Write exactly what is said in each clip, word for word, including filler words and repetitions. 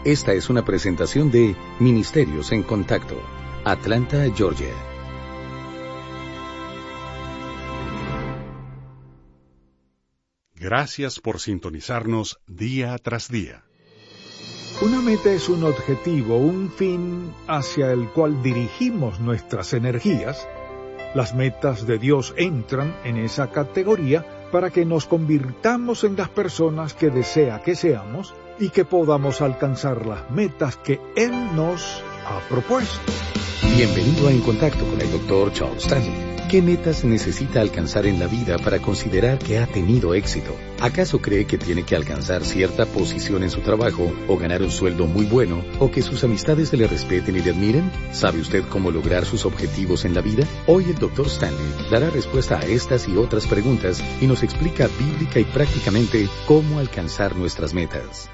Esta es una presentación de Ministerios en Contacto, Atlanta, Georgia. Gracias por sintonizarnos día tras día. Una meta es un objetivo, un fin hacia el cual dirigimos nuestras energías. Las metas de Dios entran en esa categoría para que nos convirtamos en las personas que desea que seamos y que podamos alcanzar las metas que Él nos ha propuesto. Bienvenido a En Contacto con el doctor Charles Stanley. ¿Qué metas necesita alcanzar en la vida para considerar que ha tenido éxito? ¿Acaso cree que tiene que alcanzar cierta posición en su trabajo, o ganar un sueldo muy bueno, o que sus amistades le respeten y le admiren? ¿Sabe usted cómo lograr sus objetivos en la vida? Hoy el doctor Stanley dará respuesta a estas y otras preguntas y nos explica bíblica y prácticamente cómo alcanzar nuestras metas.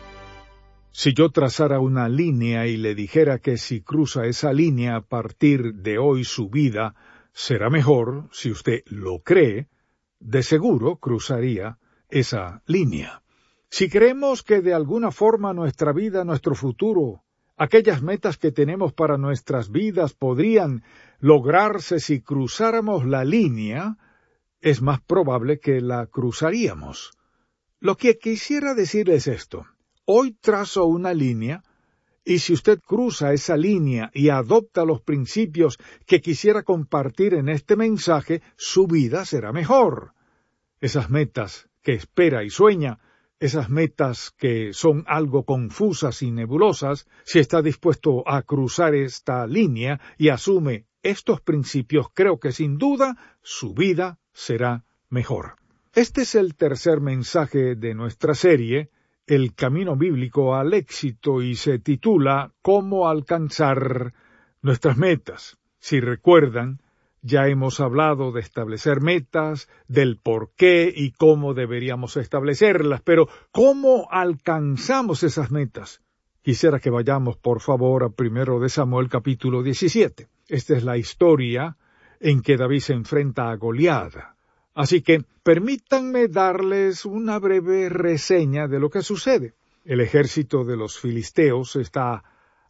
Si yo trazara una línea y le dijera que si cruza esa línea a partir de hoy su vida será mejor, si usted lo cree, de seguro cruzaría esa línea. Si creemos que de alguna forma nuestra vida, nuestro futuro, aquellas metas que tenemos para nuestras vidas podrían lograrse si cruzáramos la línea, es más probable que la cruzaríamos. Lo que quisiera decir es esto. Hoy trazo una línea, y si usted cruza esa línea y adopta los principios que quisiera compartir en este mensaje, su vida será mejor. Esas metas que espera y sueña, esas metas que son algo confusas y nebulosas, si está dispuesto a cruzar esta línea y asume estos principios, creo que sin duda su vida será mejor. Este es el tercer mensaje de nuestra serie, El camino bíblico al éxito, y se titula ¿Cómo alcanzar nuestras metas? Si recuerdan, ya hemos hablado de establecer metas, del por qué y cómo deberíamos establecerlas, pero ¿cómo alcanzamos esas metas? Quisiera que vayamos, por favor, a primero de Samuel capítulo diecisiete. Esta es la historia en que David se enfrenta a Goliat. Así que permítanme darles una breve reseña de lo que sucede. El ejército de los filisteos está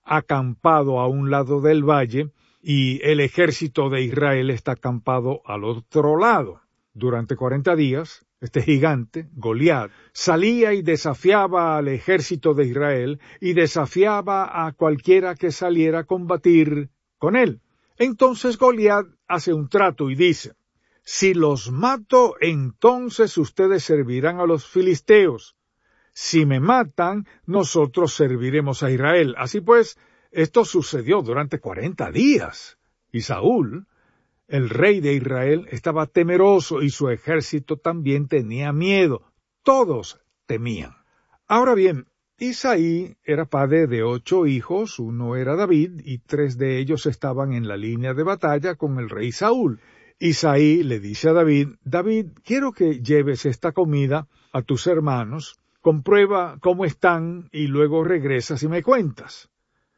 acampado a un lado del valle y el ejército de Israel está acampado al otro lado. Durante cuarenta días, este gigante, Goliat, salía y desafiaba al ejército de Israel y desafiaba a cualquiera que saliera a combatir con él. Entonces Goliat hace un trato y dice: si los mato, entonces ustedes servirán a los filisteos. Si me matan, nosotros serviremos a Israel. Así pues, esto sucedió durante cuarenta días. Y Saúl, el rey de Israel, estaba temeroso y su ejército también tenía miedo. Todos temían. Ahora bien, Isaí era padre de ocho hijos, uno era David, y tres de ellos estaban en la línea de batalla con el rey Saúl. Isaí le dice a David: David, quiero que lleves esta comida a tus hermanos, comprueba cómo están y luego regresas y me cuentas.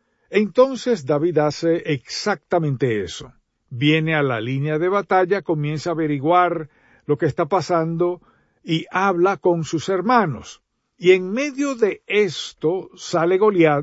Entonces David hace exactamente eso. Viene a la línea de batalla, comienza a averiguar lo que está pasando y habla con sus hermanos. Y en medio de esto sale Goliat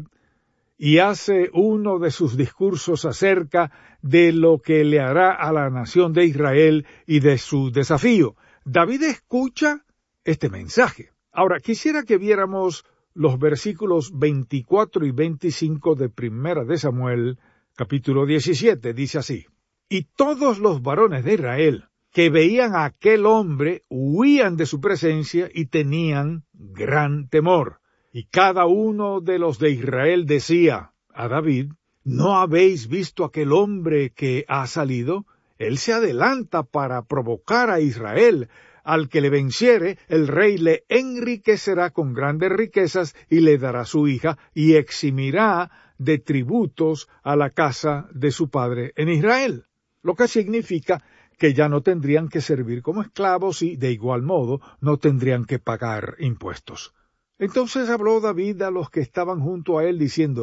y hace uno de sus discursos acerca de lo que le hará a la nación de Israel y de su desafío. David escucha este mensaje. Ahora, quisiera que viéramos los versículos veinticuatro y veinticinco de Primera de Samuel, capítulo diecisiete, dice así: y todos los varones de Israel que veían a aquel hombre huían de su presencia y tenían gran temor. Y cada uno de los de Israel decía a David: ¿no habéis visto aquel hombre que ha salido? Él se adelanta para provocar a Israel. Al que le venciere, el rey le enriquecerá con grandes riquezas y le dará su hija y eximirá de tributos a la casa de su padre en Israel. Lo que significa que ya no tendrían que servir como esclavos y, de igual modo, no tendrían que pagar impuestos. Entonces habló David a los que estaban junto a él, diciendo: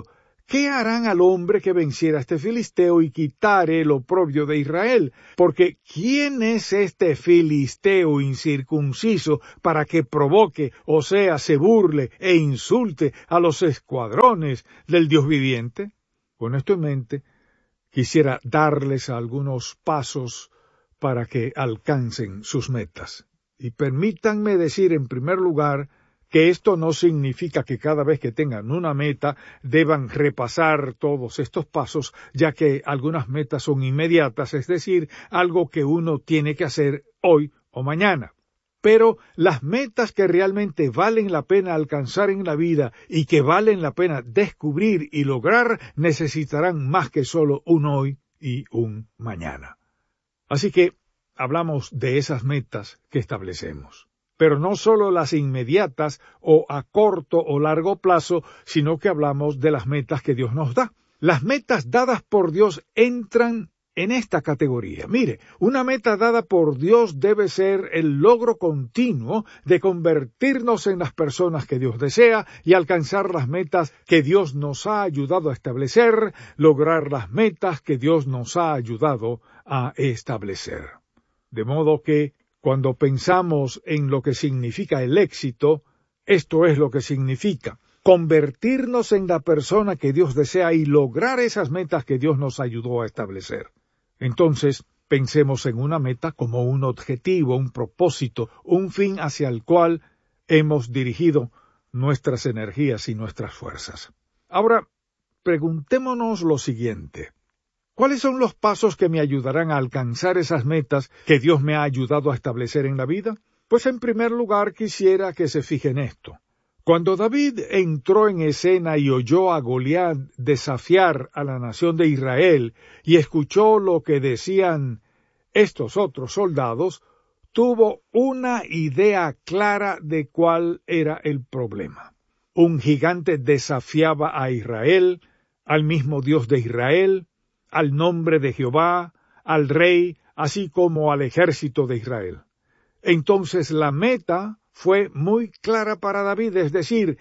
¿qué harán al hombre que venciera a este filisteo y quitare el oprobio de Israel? Porque ¿quién es este filisteo incircunciso para que provoque, o sea, se burle e insulte a los escuadrones del Dios viviente? Con esto en mente, quisiera darles algunos pasos para que alcancen sus metas. Y permítanme decir en primer lugar que esto no significa que cada vez que tengan una meta deban repasar todos estos pasos, ya que algunas metas son inmediatas, es decir, algo que uno tiene que hacer hoy o mañana. Pero las metas que realmente valen la pena alcanzar en la vida y que valen la pena descubrir y lograr necesitarán más que solo un hoy y un mañana. Así que hablamos de esas metas que establecemos. Pero no solo las inmediatas o a corto o largo plazo, sino que hablamos de las metas que Dios nos da. Las metas dadas por Dios entran en esta categoría. Mire, una meta dada por Dios debe ser el logro continuo de convertirnos en las personas que Dios desea y alcanzar las metas que Dios nos ha ayudado a establecer, lograr las metas que Dios nos ha ayudado a establecer. De modo que cuando pensamos en lo que significa el éxito, esto es lo que significa convertirnos en la persona que Dios desea y lograr esas metas que Dios nos ayudó a establecer. Entonces, pensemos en una meta como un objetivo, un propósito, un fin hacia el cual hemos dirigido nuestras energías y nuestras fuerzas. Ahora, preguntémonos lo siguiente. ¿Cuáles son los pasos que me ayudarán a alcanzar esas metas que Dios me ha ayudado a establecer en la vida? Pues en primer lugar quisiera que se fijen esto. Cuando David entró en escena y oyó a Goliat desafiar a la nación de Israel y escuchó lo que decían estos otros soldados, tuvo una idea clara de cuál era el problema. Un gigante desafiaba a Israel, al mismo Dios de Israel, al nombre de Jehová, al rey, así como al ejército de Israel. Entonces la meta fue muy clara para David, es decir,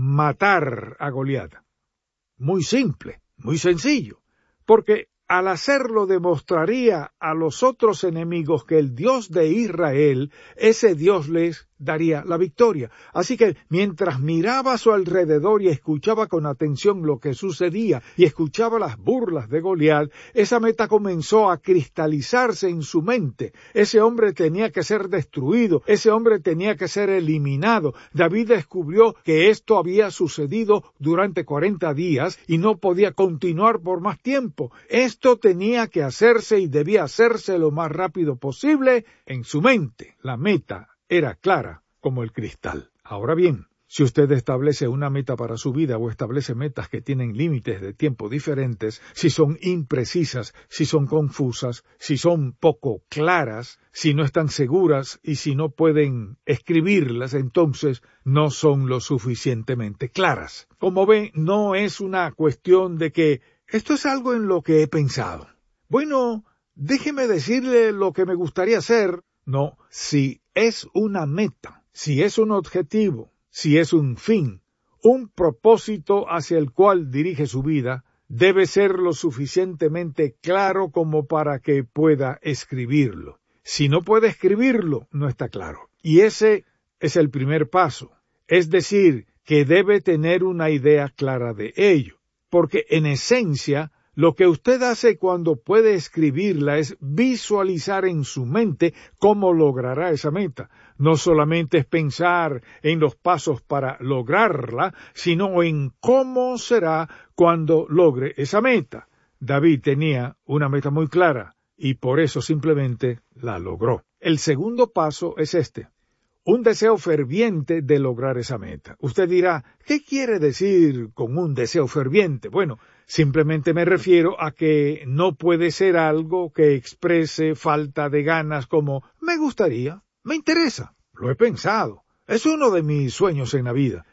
matar a Goliat. Muy simple, muy sencillo, porque al hacerlo demostraría a los otros enemigos que el Dios de Israel, ese Dios les daría la victoria. Así que mientras miraba a su alrededor y escuchaba con atención lo que sucedía y escuchaba las burlas de Goliat, esa meta comenzó a cristalizarse en su mente. Ese hombre tenía que ser destruido, ese hombre tenía que ser eliminado. David descubrió que esto había sucedido durante cuarenta días y no podía continuar por más tiempo. Esto tenía que hacerse y debía hacerse lo más rápido posible en su mente. La meta era clara como el cristal. Ahora bien, si usted establece una meta para su vida o establece metas que tienen límites de tiempo diferentes, si son imprecisas, si son confusas, si son poco claras, si no están seguras y si no pueden escribirlas, entonces no son lo suficientemente claras. Como ve, no es una cuestión de que esto es algo en lo que he pensado. Bueno, déjeme decirle lo que me gustaría hacer. No, si es una meta, si es un objetivo, si es un fin, un propósito hacia el cual dirige su vida, debe ser lo suficientemente claro como para que pueda escribirlo. Si no puede escribirlo, no está claro. Y ese es el primer paso. Es decir, que debe tener una idea clara de ello. Porque en esencia, lo que usted hace cuando puede escribirla es visualizar en su mente cómo logrará esa meta. No solamente es pensar en los pasos para lograrla, sino en cómo será cuando logre esa meta. David tenía una meta muy clara y por eso simplemente la logró. El segundo paso es este. Un deseo ferviente de lograr esa meta. Usted dirá, ¿qué quiere decir con un deseo ferviente? Bueno, simplemente me refiero a que no puede ser algo que exprese falta de ganas como me gustaría, me interesa, lo he pensado, es uno de mis sueños en la vida.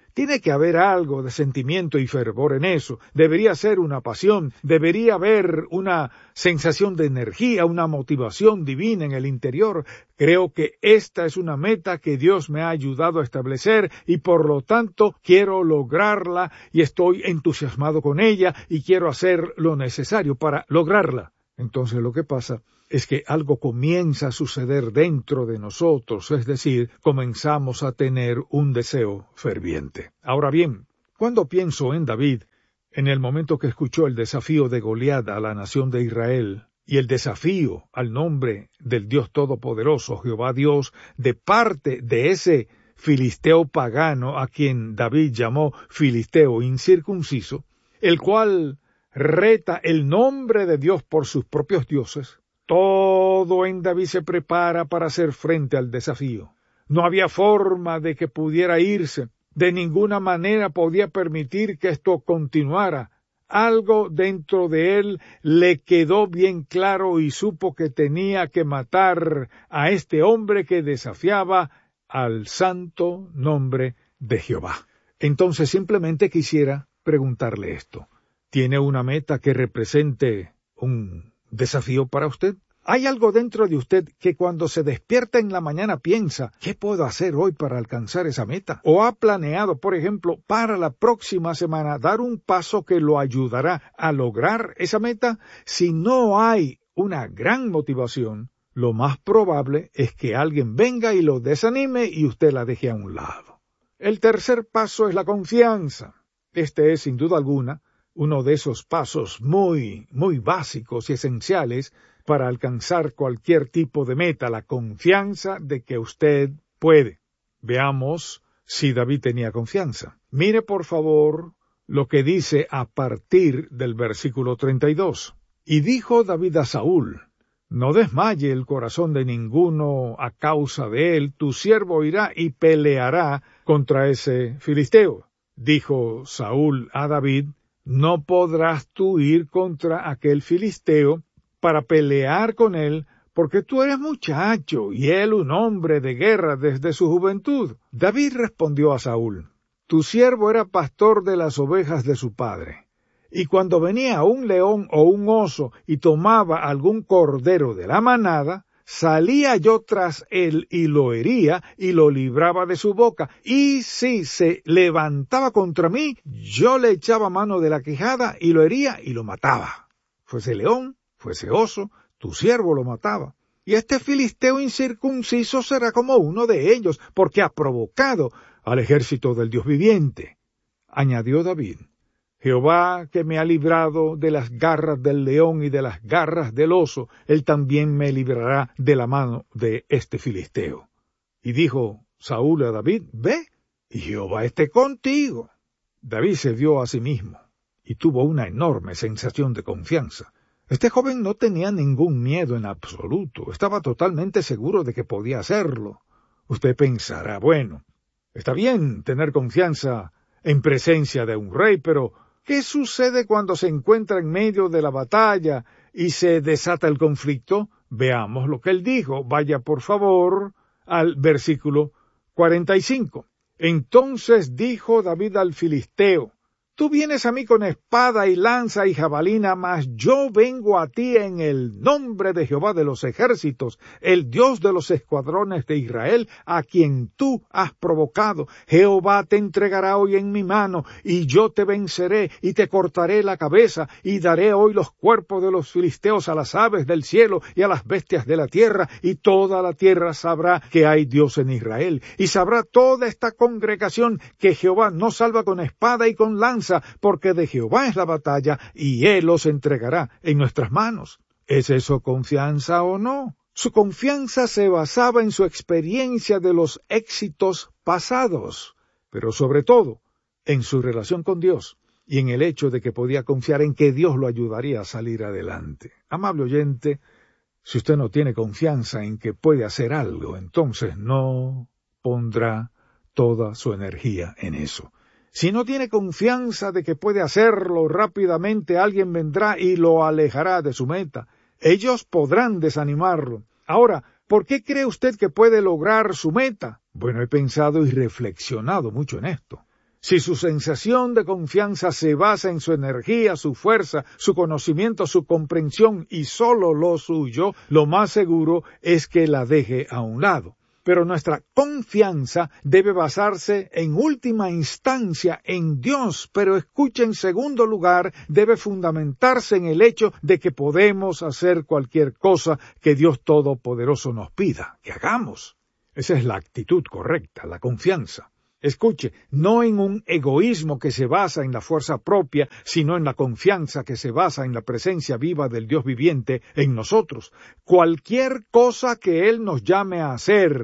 Tiene que haber algo de sentimiento y fervor en eso. Debería ser una pasión, debería haber una sensación de energía, una motivación divina en el interior. Creo que esta es una meta que Dios me ha ayudado a establecer y por lo tanto quiero lograrla y estoy entusiasmado con ella y quiero hacer lo necesario para lograrla. Entonces lo que pasa es que algo comienza a suceder dentro de nosotros, es decir, comenzamos a tener un deseo ferviente. Ahora bien, cuando pienso en David, en el momento que escuchó el desafío de Goliat a la nación de Israel, y el desafío al nombre del Dios Todopoderoso, Jehová Dios, de parte de ese filisteo pagano a quien David llamó filisteo incircunciso, el cual reta el nombre de Dios por sus propios dioses, todo en David se prepara para hacer frente al desafío. No había forma de que pudiera irse. De ninguna manera podía permitir que esto continuara. Algo dentro de él le quedó bien claro y supo que tenía que matar a este hombre que desafiaba al santo nombre de Jehová. Entonces simplemente quisiera preguntarle esto. ¿Tiene una meta que represente un desafío para usted? ¿Hay algo dentro de usted que cuando se despierta en la mañana piensa, ¿qué puedo hacer hoy para alcanzar esa meta? ¿O ha planeado, por ejemplo, para la próxima semana dar un paso que lo ayudará a lograr esa meta? Si no hay una gran motivación, lo más probable es que alguien venga y lo desanime y usted la deje a un lado. El tercer paso es la confianza. Este es, sin duda alguna, uno de esos pasos muy, muy básicos y esenciales para alcanzar cualquier tipo de meta, la confianza de que usted puede. Veamos si David tenía confianza. Mire, por favor, lo que dice a partir del versículo treinta y dos. Y dijo David a Saúl, no desmaye el corazón de ninguno a causa de él, tu siervo irá y peleará contra ese filisteo. Dijo Saúl a David, no podrás tú ir contra aquel filisteo para pelear con él, porque tú eres muchacho y él un hombre de guerra desde su juventud. David respondió a Saúl, tu siervo era pastor de las ovejas de su padre, y cuando venía un león o un oso y tomaba algún cordero de la manada, salía yo tras él y lo hería y lo libraba de su boca, y si se levantaba contra mí, yo le echaba mano de la quijada y lo hería y lo mataba. Fuese león, fuese oso, tu siervo lo mataba. Y este filisteo incircunciso será como uno de ellos, porque ha provocado al ejército del Dios viviente. Añadió David, Jehová que me ha librado de las garras del león y de las garras del oso, él también me librará de la mano de este filisteo. Y dijo Saúl a David, ve, y Jehová esté contigo. David se vio a sí mismo, y tuvo una enorme sensación de confianza. Este joven no tenía ningún miedo en absoluto, estaba totalmente seguro de que podía hacerlo. Usted pensará, bueno, está bien tener confianza en presencia de un rey, pero ¿qué sucede cuando se encuentra en medio de la batalla y se desata el conflicto? Veamos lo que él dijo. Vaya, por favor, al versículo cuarenta y cinco. Entonces dijo David al filisteo, tú vienes a mí con espada y lanza y jabalina, mas yo vengo a ti en el nombre de Jehová de los ejércitos, el Dios de los escuadrones de Israel, a quien tú has provocado. Jehová te entregará hoy en mi mano, y yo te venceré, y te cortaré la cabeza, y daré hoy los cuerpos de los filisteos a las aves del cielo y a las bestias de la tierra, y toda la tierra sabrá que hay Dios en Israel, y sabrá toda esta congregación que Jehová no salva con espada y con lanza, porque de Jehová es la batalla, y Él los entregará en nuestras manos. ¿Es eso confianza o no? Su confianza se basaba en su experiencia de los éxitos pasados, pero sobre todo en su relación con Dios, y en el hecho de que podía confiar en que Dios lo ayudaría a salir adelante. Amable oyente, si usted no tiene confianza en que puede hacer algo, entonces no pondrá toda su energía en eso. Si no tiene confianza de que puede hacerlo rápidamente, alguien vendrá y lo alejará de su meta. Ellos podrán desanimarlo. Ahora, ¿por qué cree usted que puede lograr su meta? Bueno, he pensado y reflexionado mucho en esto. Si su sensación de confianza se basa en su energía, su fuerza, su conocimiento, su comprensión y solo lo suyo, lo más seguro es que la deje a un lado. Pero nuestra confianza debe basarse en última instancia en Dios, pero escuche, en segundo lugar, debe fundamentarse en el hecho de que podemos hacer cualquier cosa que Dios Todopoderoso nos pida que hagamos. Esa es la actitud correcta, la confianza. Escuche, no en un egoísmo que se basa en la fuerza propia, sino en la confianza que se basa en la presencia viva del Dios viviente en nosotros. Cualquier cosa que Él nos llame a hacer,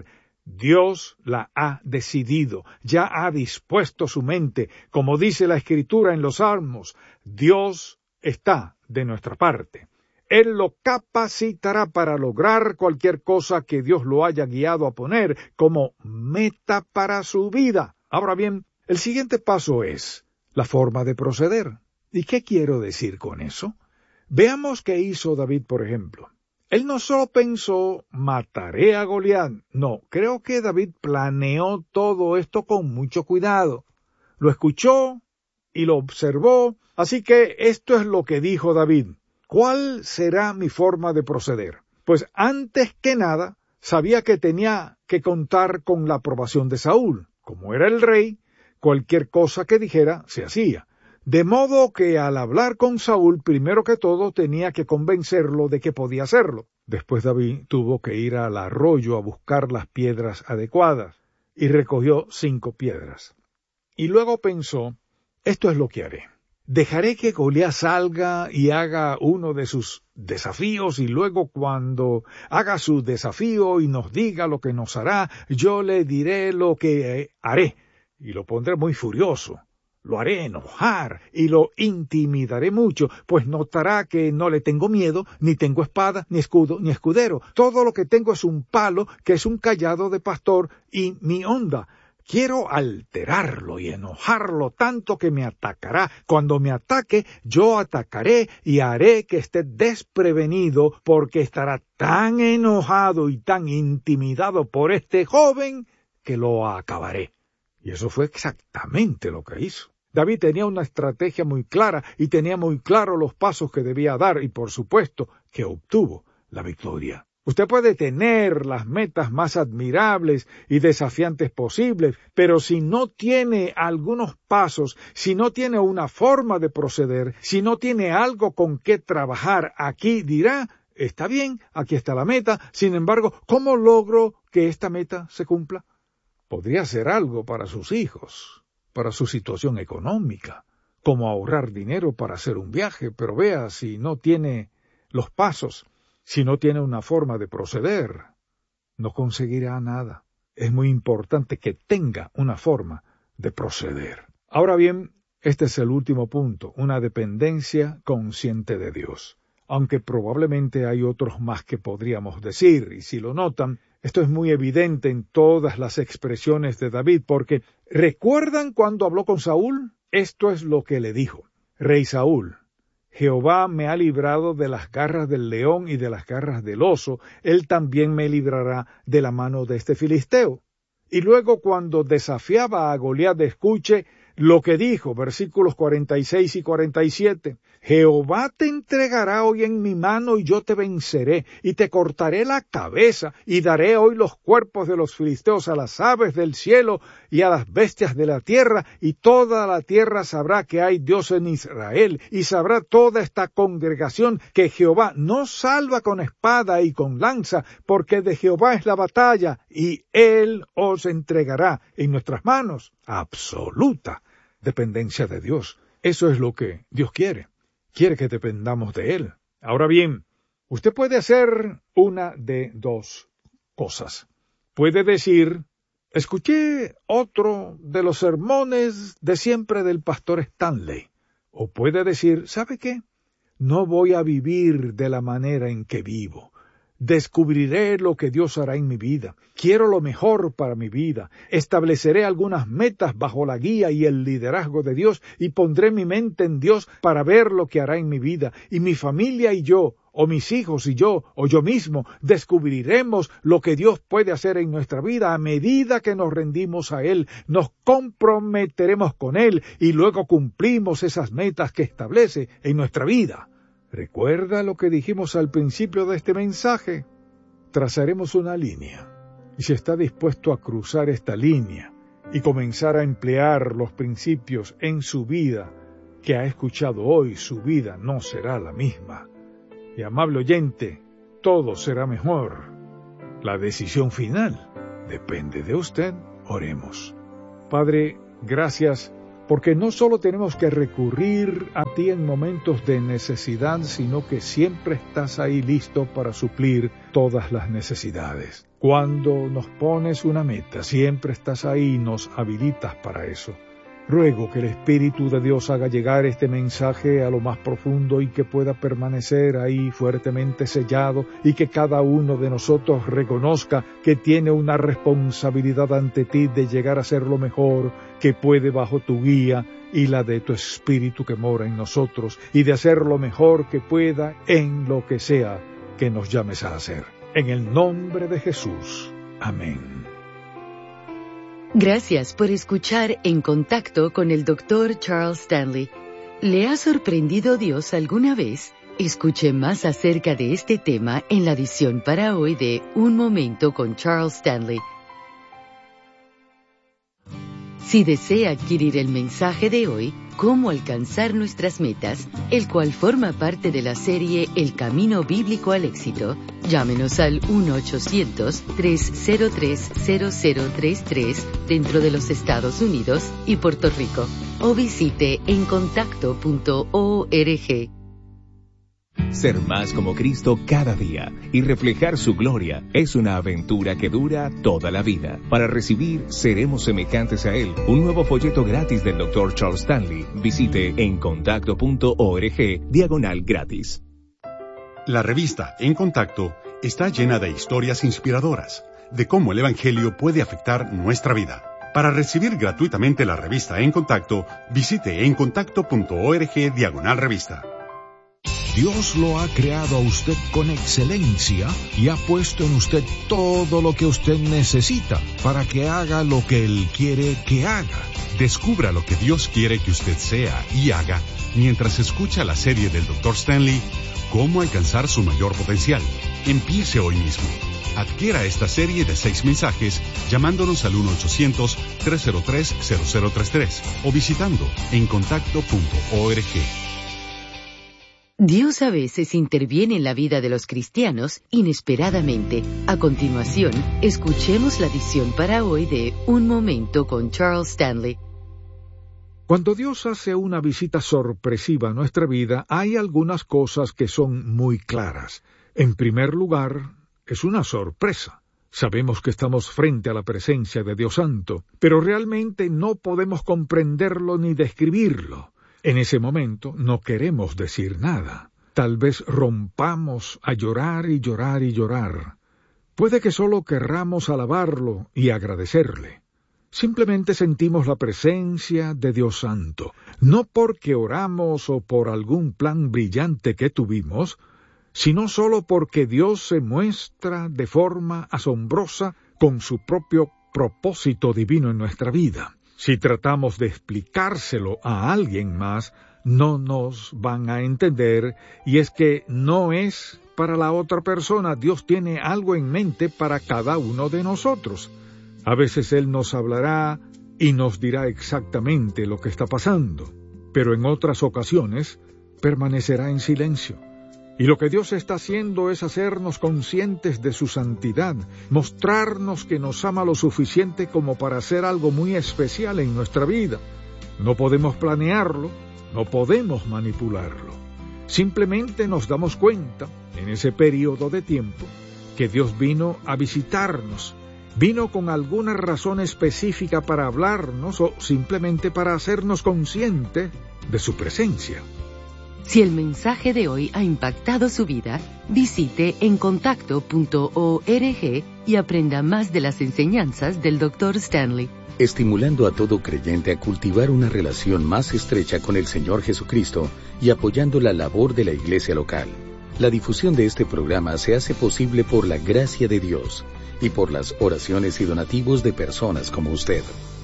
Dios la ha decidido, ya ha dispuesto su mente. Como dice la Escritura en los Salmos, Dios está de nuestra parte. Él lo capacitará para lograr cualquier cosa que Dios lo haya guiado a poner como meta para su vida. Ahora bien, el siguiente paso es la forma de proceder. ¿Y qué quiero decir con eso? Veamos qué hizo David, por ejemplo. Él no solo pensó, mataré a Goliat. No, creo que David planeó todo esto con mucho cuidado. Lo escuchó y lo observó. Así que esto es lo que dijo David. ¿Cuál será mi forma de proceder? Pues antes que nada, sabía que tenía que contar con la aprobación de Saúl. Como era el rey, cualquier cosa que dijera se hacía. De modo que al hablar con Saúl, primero que todo tenía que convencerlo de que podía hacerlo. Después David tuvo que ir al arroyo a buscar las piedras adecuadas, y recogió cinco piedras. Y luego pensó, esto es lo que haré. Dejaré que Goliat salga y haga uno de sus desafíos, y luego cuando haga su desafío y nos diga lo que nos hará, yo le diré lo que haré, y lo pondré muy furioso. Lo haré enojar y lo intimidaré mucho, pues notará que no le tengo miedo, ni tengo espada, ni escudo, ni escudero. Todo lo que tengo es un palo, que es un cayado de pastor, y mi honda. Quiero alterarlo y enojarlo tanto que me atacará. Cuando me ataque, yo atacaré y haré que esté desprevenido, porque estará tan enojado y tan intimidado por este joven que lo acabaré. Y eso fue exactamente lo que hizo. David tenía una estrategia muy clara y tenía muy claro los pasos que debía dar, y por supuesto que obtuvo la victoria. Usted puede tener las metas más admirables y desafiantes posibles, pero si no tiene algunos pasos, si no tiene una forma de proceder, si no tiene algo con qué trabajar, aquí dirá, está bien, aquí está la meta, sin embargo, ¿cómo logro que esta meta se cumpla? Podría ser algo para sus hijos, para su situación económica, como ahorrar dinero para hacer un viaje, pero vea, si no tiene los pasos, si no tiene una forma de proceder, no conseguirá nada. Es muy importante que tenga una forma de proceder. Ahora bien, este es el último punto, una dependencia consciente de Dios. Aunque probablemente hay otros más que podríamos decir, y si lo notan, esto es muy evidente en todas las expresiones de David, porque ¿recuerdan cuando habló con Saúl? Esto es lo que le dijo. Rey Saúl, Jehová me ha librado de las garras del león y de las garras del oso, él también me librará de la mano de este filisteo. Y luego cuando desafiaba a Goliat, escuche lo que dijo, versículos cuarenta y seis y cuarenta y siete. Jehová te entregará hoy en mi mano y yo te venceré, y te cortaré la cabeza, y daré hoy los cuerpos de los filisteos a las aves del cielo y a las bestias de la tierra, y toda la tierra sabrá que hay Dios en Israel, y sabrá toda esta congregación que Jehová no salva con espada y con lanza, porque de Jehová es la batalla, y Él os entregará en nuestras manos. Absoluta dependencia de Dios. Eso es lo que Dios quiere. Quiere que dependamos de Él. Ahora bien, usted puede hacer una de dos cosas. Puede decir, escuché otro de los sermones de siempre del pastor Stanley. O puede decir, ¿sabe qué? No voy a vivir de la manera en que vivo. Descubriré lo que Dios hará en mi vida. Quiero lo mejor para mi vida. Estableceré algunas metas bajo la guía y el liderazgo de Dios y pondré mi mente en Dios para ver lo que hará en mi vida. Y mi familia y yo o mis hijos y yo, o yo mismo, descubriremos lo que Dios puede hacer en nuestra vida a medida que nos rendimos a Él, nos comprometeremos con Él y luego cumplimos esas metas que establece en nuestra vida. ¿Recuerda lo que dijimos al principio de este mensaje? Trazaremos una línea, y si está dispuesto a cruzar esta línea y comenzar a emplear los principios en su vida que ha escuchado hoy, su vida no será la misma. Y amable oyente, todo será mejor. La decisión final depende de usted. Oremos. Padre, gracias, porque no solo tenemos que recurrir a ti en momentos de necesidad, sino que siempre estás ahí listo para suplir todas las necesidades. Cuando nos pones una meta, siempre estás ahí y nos habilitas para eso. Ruego que el Espíritu de Dios haga llegar este mensaje a lo más profundo y que pueda permanecer ahí fuertemente sellado y que cada uno de nosotros reconozca que tiene una responsabilidad ante ti de llegar a ser lo mejor que puede bajo tu guía y la de tu Espíritu que mora en nosotros y de hacer lo mejor que pueda en lo que sea que nos llames a hacer. En el nombre de Jesús. Amén. Gracias por escuchar En Contacto con el doctor Charles Stanley. ¿Le ha sorprendido Dios alguna vez? Escuche más acerca de este tema en la edición para hoy de Un Momento con Charles Stanley. Si desea adquirir el mensaje de hoy, Cómo alcanzar nuestras metas, el cual forma parte de la serie El Camino Bíblico al Éxito, llámenos al uno ochocientos, tres cero tres, cero cero tres tres dentro de los Estados Unidos y Puerto Rico, o visite en contacto punto org. Ser más como Cristo cada día y reflejar su gloria es una aventura que dura toda la vida. Para recibir Seremos Semejantes a Él, un nuevo folleto gratis del doctor Charles Stanley, visite en contacto punto org diagonal gratis. La revista En Contacto está llena de historias inspiradoras de cómo el Evangelio puede afectar nuestra vida. Para recibir gratuitamente la revista En Contacto, visite en contacto punto org diagonal revista. Dios lo ha creado a usted con excelencia y ha puesto en usted todo lo que usted necesita para que haga lo que Él quiere que haga. Descubra lo que Dios quiere que usted sea y haga mientras escucha la serie del doctor Stanley, Cómo alcanzar su mayor potencial. Empiece hoy mismo. Adquiera esta serie de seis mensajes llamándonos al uno ochocientos, tres cero tres, cero cero tres tres o visitando en contacto punto org. Dios a veces interviene en la vida de los cristianos inesperadamente. A continuación, escuchemos la edición para hoy de Un Momento con Charles Stanley. Cuando Dios hace una visita sorpresiva a nuestra vida, hay algunas cosas que son muy claras. En primer lugar, es una sorpresa. Sabemos que estamos frente a la presencia de Dios Santo, pero realmente no podemos comprenderlo ni describirlo. En ese momento no queremos decir nada. Tal vez rompamos a llorar y llorar y llorar. Puede que solo querramos alabarlo y agradecerle. Simplemente sentimos la presencia de Dios Santo, no porque oramos o por algún plan brillante que tuvimos, sino solo porque Dios se muestra de forma asombrosa con su propio propósito divino en nuestra vida. Si tratamos de explicárselo a alguien más, no nos van a entender, y es que no es para la otra persona. Dios tiene algo en mente para cada uno de nosotros. A veces Él nos hablará y nos dirá exactamente lo que está pasando, pero en otras ocasiones permanecerá en silencio. Y lo que Dios está haciendo es hacernos conscientes de su santidad, mostrarnos que nos ama lo suficiente como para hacer algo muy especial en nuestra vida. No podemos planearlo, no podemos manipularlo. Simplemente nos damos cuenta, en ese periodo de tiempo, que Dios vino a visitarnos, vino con alguna razón específica para hablarnos o simplemente para hacernos conscientes de su presencia. Si el mensaje de hoy ha impactado su vida, visite en contacto punto org y aprenda más de las enseñanzas del doctor Stanley. Estimulando a todo creyente a cultivar una relación más estrecha con el Señor Jesucristo y apoyando la labor de la iglesia local. La difusión de este programa se hace posible por la gracia de Dios y por las oraciones y donativos de personas como usted.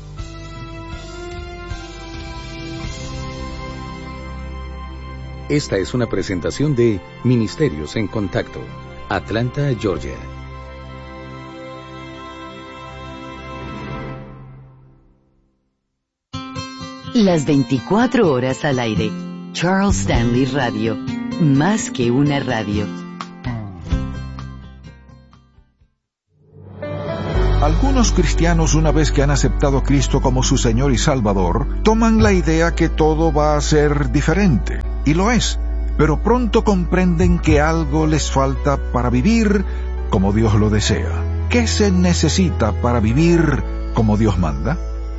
Esta es una presentación de Ministerios en Contacto, Atlanta, Georgia. Las veinticuatro horas al aire. Charles Stanley Radio. Más que una radio. Algunos cristianos, una vez que han aceptado a Cristo como su Señor y Salvador, toman la idea que todo va a ser diferente. Y lo es. Pero pronto comprenden que algo les falta para vivir como Dios lo desea. ¿Qué se necesita para vivir como Dios manda?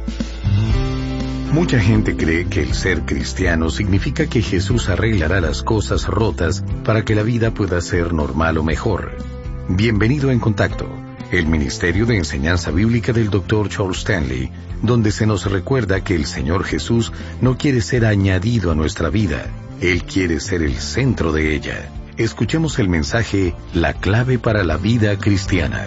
Mucha gente cree que el ser cristiano significa que Jesús arreglará las cosas rotas para que la vida pueda ser normal o mejor. Bienvenido en Contacto, el Ministerio de Enseñanza Bíblica del doctor Charles Stanley, donde se nos recuerda que el Señor Jesús no quiere ser añadido a nuestra vida, Él quiere ser el centro de ella. Escuchemos el mensaje, La clave para la vida cristiana.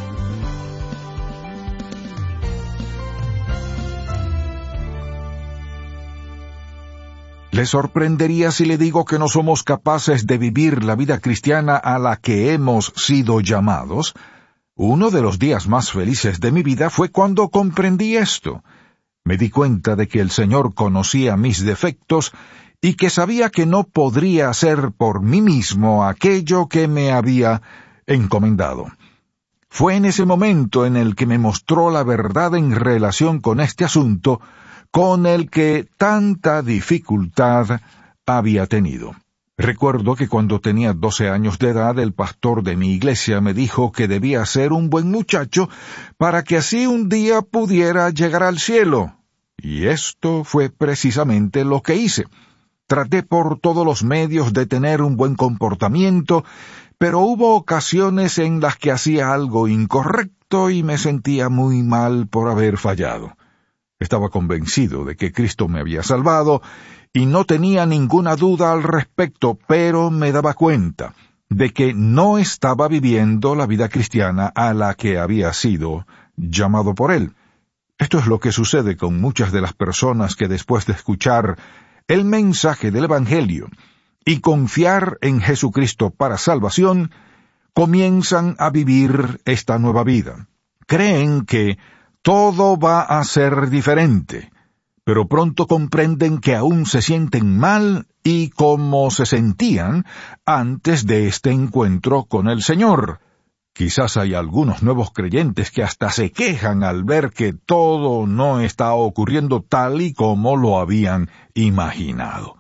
¿Le sorprendería si le digo que no somos capaces de vivir la vida cristiana a la que hemos sido llamados? Uno de los días más felices de mi vida fue cuando comprendí esto. Me di cuenta de que el Señor conocía mis defectos y que sabía que no podría hacer por mí mismo aquello que me había encomendado. Fue en ese momento en el que me mostró la verdad en relación con este asunto, con el que tanta dificultad había tenido. Recuerdo que cuando tenía doce años de edad, el pastor de mi iglesia me dijo que debía ser un buen muchacho para que así un día pudiera llegar al cielo. Y esto fue precisamente lo que hice. Traté por todos los medios de tener un buen comportamiento, pero hubo ocasiones en las que hacía algo incorrecto y me sentía muy mal por haber fallado. Estaba convencido de que Cristo me había salvado y no tenía ninguna duda al respecto, pero me daba cuenta de que no estaba viviendo la vida cristiana a la que había sido llamado por Él. Esto es lo que sucede con muchas de las personas que después de escuchar el mensaje del Evangelio y confiar en Jesucristo para salvación, comienzan a vivir esta nueva vida. Creen que todo va a ser diferente, pero pronto comprenden que aún se sienten mal y como se sentían antes de este encuentro con el Señor. Quizás hay algunos nuevos creyentes que hasta se quejan al ver que todo no está ocurriendo tal y como lo habían imaginado.